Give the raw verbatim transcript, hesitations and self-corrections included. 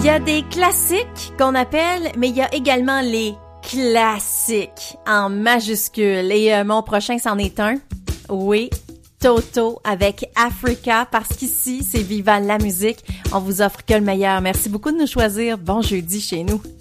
Il y a des classiques qu'on appelle, mais il y a également les classiques en majuscule. Et euh, mon prochain, c'en est un. Oui, Toto avec Africa, parce qu'ici, c'est Viva la musique. On vous offre que le meilleur. Merci beaucoup de nous choisir. Bon jeudi chez nous.